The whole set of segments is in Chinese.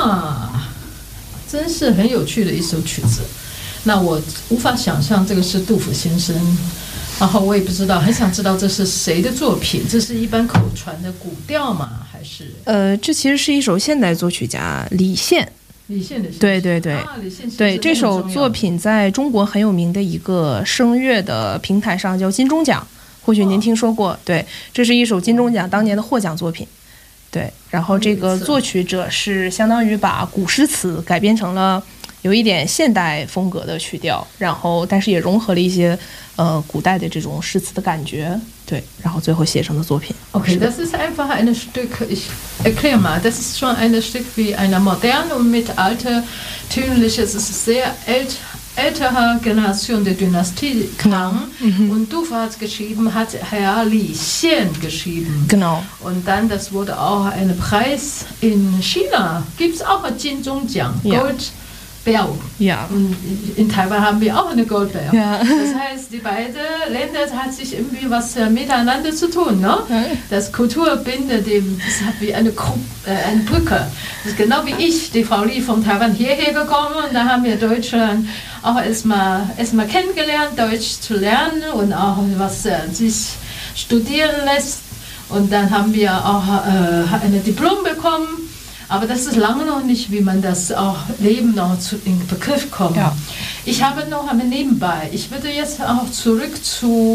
啊，真是很有趣的一首曲子。那我无法想象这个是杜甫先生，然后我也不知道，很想知道这是谁的作品？这是一般口传的古调吗？还是？ 这其实是一首现代作曲家李现。 李现的对对对， 李现对这首作品在中国很有名的一个声乐的平台上叫金钟奖，或许您听说过。对，这是一首金钟奖当年的获奖作品。对，然后这个作曲者是相当于把古诗词改编成了有一点现代风格的曲调，然后但是也融合了一些古代的这种诗词的感觉。对，然后最后写成的作品。 Okay, das ist einfach ein Stück, ich erkläre mal, das ist schon ein Stück wie einer modernen und mit altertümliches, es ist sehr älterer Generation der Dynastie kam. Und Dufa hat es geschrieben, hat Herr Li Xian geschrieben. Genau. Und dann, das wurde auch ein Preis in China, gibt es auch ein Jinzhong-Jiang, Gold. Bär. Ja. Und in Taiwan haben wir auch eine Goldbär. Ja. Das heißt, die beiden Länder hat sich irgendwie was miteinander zu tun. Ne? Das Kultur bindet, das hat wie eine Brücke. Das ist genau wie ich, die Frau Li von Taiwan hierher gekommen und da haben wir Deutschland auch erstmal kennengelernt, Deutsch zu lernen und auch was sich studieren lässt. Und dann haben wir auch ein Diplom bekommen. Aber das ist lange noch nicht, wie man das auch Leben noch in den Begriff kommt. Ja. Ich habe noch einmal nebenbei, ich würde jetzt auch zurück zu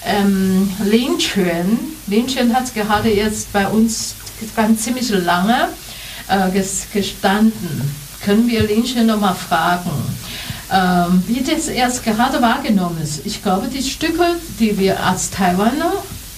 Lin Quan. Lin Quan hat gerade jetzt bei uns ganz ziemlich lange gestanden. Können wir Lin Quan noch mal fragen, wie das erst gerade wahrgenommen ist? Ich glaube, die Stücke, die wir als Taiwaner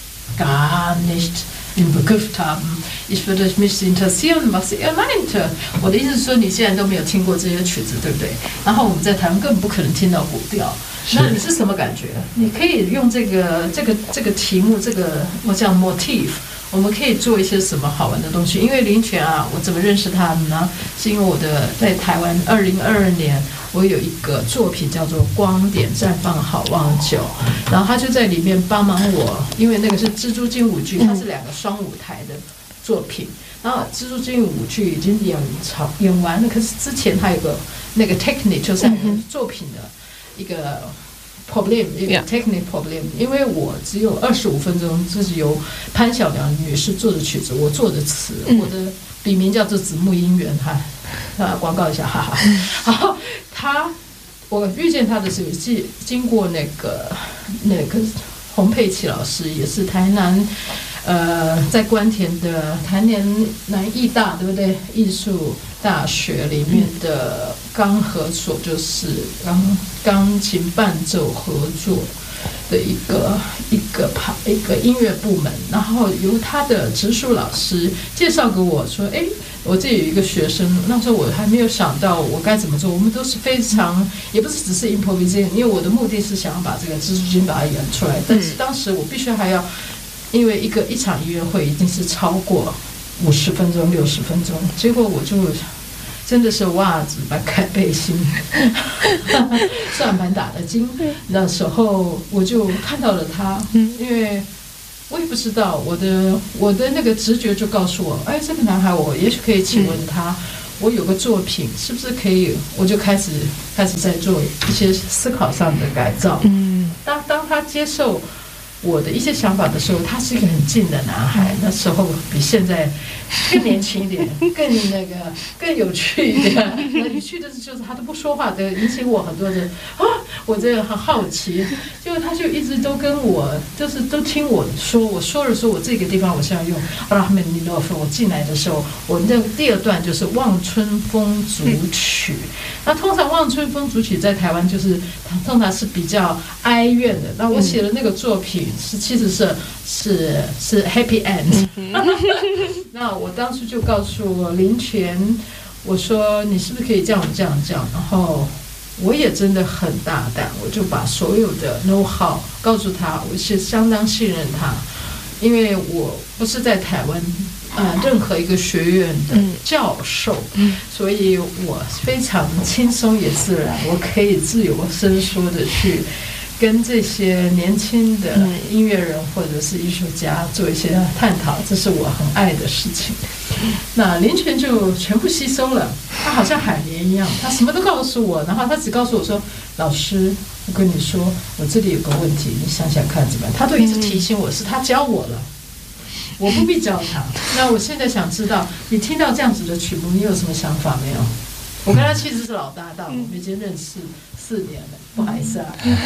gar nicht im Begriff haben. Ich würde mich interessieren, was er meinte. 我的意思是说，你现在都没有听过这些曲子，对不对？然后我们在台湾根本不可能听到古调。那你是什么感觉？你可以用这个题目，这个我讲 motif， 我们可以做一些什么好玩的东西？因为林泉啊，我怎么认识他的呢？是因为我在台湾2022年。我有一个作品叫做《光点绽放好望酒》，然后他就在里面帮忙我，因为那个是蜘蛛精舞剧，它是2个双舞台的作品。然后蜘蛛精舞剧已经演完了，可是之前还有个那个 technique， 就是作品的一个 problem， 一个 technique problem。因为我只有25分钟，这是由潘晓良女士做的曲子，我做的词，我的笔名叫做子木姻缘哈。广告一下，哈哈。好，我遇见他的时候，经过那个洪佩琪老师，也是台南，在关田的台南艺大，对不对？艺术大学里面的钢合所，就是钢琴伴奏合作的一个音乐部门，然后由他的直属老师介绍给我说，我这里有一个学生，那时候我还没有想到我该怎么做。我们都是非常，也不是只是 improvisation， 因为我的目的是想要把这个蜘蛛精把它演出来。但是当时我必须还要，因为一场音乐会一定是超过50分钟、60分钟，结果我就真的是袜子把开背心，算盘打了筋。那时候我就看到了他，因为。我也不知道，我的那个直觉就告诉我，这个男孩，我也许可以请问他，我有个作品，是不是可以？我就开始在做一些思考上的改造。当他接受我的一些想法的时候，他是一个很静的男孩，那时候比现在更年轻一点，更有趣一点。那有趣的就是他都不说话的，引起我很多的我这个很好奇，结果他就一直都跟我，就是都听我说，我说我这个地方我是要用阿拉曼尼诺夫。我进来的时候，我那第2段就是《望春风》组曲。那通常《望春风》组曲在台湾就是通常是比较哀怨的。那我写的那个作品其实是 happy end。那我当时就告诉林泉，我说你是不是可以这样，然后。我也真的很大胆，我就把所有的 know how 告诉他，我是相当信任他，因为我不是在台湾任何一个学院的教授，所以我非常轻松也自然，我可以自由伸缩的去跟这些年轻的音乐人或者是艺术家做一些探讨，这是我很爱的事情。那林泉就全部吸收了，他好像海绵一样，他什么都告诉我，然后他只告诉我说：“老师，我跟你说，我这里有个问题，你想想看怎么样？”他都一直提醒我，是他教我了，我不必教他。那我现在想知道，你听到这样子的曲目，你有什么想法没有？我跟他其实是老搭档，我们已经认识4年了，不好意思啊。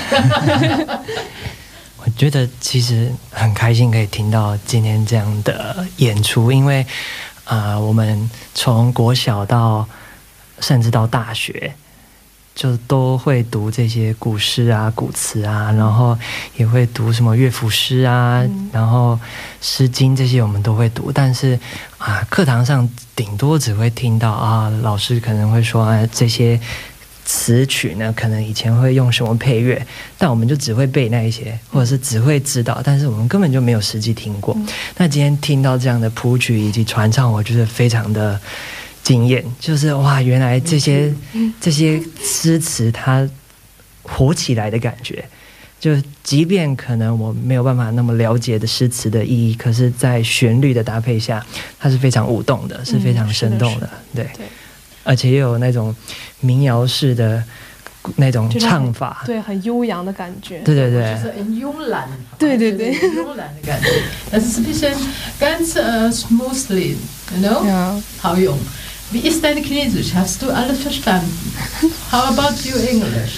我觉得其实很开心可以听到今天这样的演出，因为我们从国小到甚至到大学，就都会读这些古诗啊、古词啊，然后也会读什么乐府诗啊，然后诗经这些我们都会读，但是课堂上顶多只会听到老师可能会说这些词曲呢，可能以前会用什么配乐，但我们就只会背那一些，或者是只会知道，但是我们根本就没有实际听过。那今天听到这样的谱曲以及传唱，我觉得非常的惊艳，就是哇，原来这些诗词它活起来的感觉，就即便可能我没有办法那么了解的诗词的意义，可是在旋律的搭配下，它是非常舞动的，是非常生动的，对。而且也有那种民谣式的那种唱法， 对，很悠扬的感觉。 对对对， 就是很慵懒， 对对对， 慵懒的感觉。Das ist ein bisschen ganz smoothly, you know? Ja. 好用。Wie ist dein Chinesisch? Hast du alles verstanden? How about your English?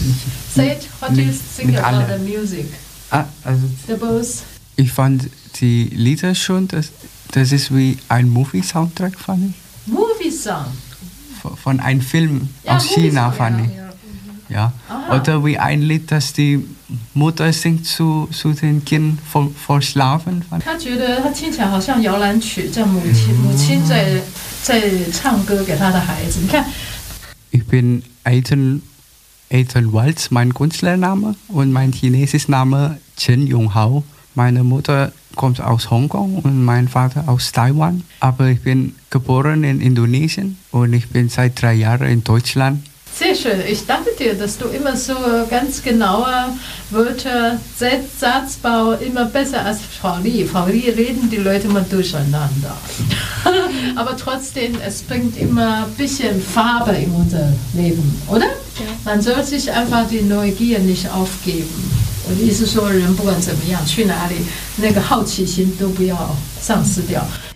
Say it, what do you think about the music? Also The both? ich fand die Lieder schon, das ist wie ein Movie-Soundtrack, fand ich. Movie-Song? Von einem Film ja, aus China, fand ich. Ja. Oder wie ein Lied, das die Mutter singt zu den Kindern vor Schlafen. 他觉得他听起来好像摇篮曲，这样母亲在唱歌给他的孩子。你看 Ich bin Ethan Waltz, mein Künstlername, und mein chinesischer Name Chen Yonghao. Meine Mutter kommt aus Hongkong und mein Vater aus Taiwan. Aber ich bin geboren in Indonesien und ich bin seit 3 Jahren in Deutschland. Sehr schön. Ich danke dir, dass du immer so ganz genaue Wörter, Satzbau immer besser als Frau Li. Frau Li reden die Leute immer durcheinander. Aber trotzdem, es bringt immer ein bisschen Farbe in unser Leben, oder? Ja. Man soll sich einfach die Neugier nicht aufgeben. 我的意思说，人不管怎么样，去哪里，那个好奇心都不要丧失掉。